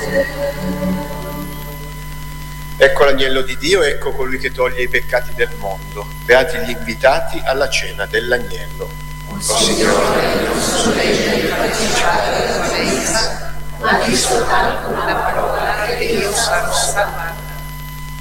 Ecco l'agnello di Dio, ecco colui che toglie i peccati del mondo. Beati gli invitati alla cena dell'agnello. O Signore, non sono degno di partecipare alla tua mensa, ma di soltanto una parola e io sarò salvato.